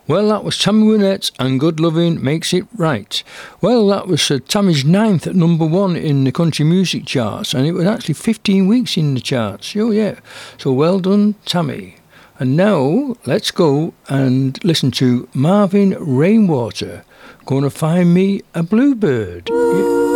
Well, that was Tammy Wynette and Good Loving Makes It Right. Well, that was Tammy's 9th at number 1 in the country music charts, and it was actually 15 weeks in the charts. Oh, yeah. So well done, Tammy. And now, let's go and listen to Marvin Rainwater, Gonna Find Me a Bluebird. Yeah.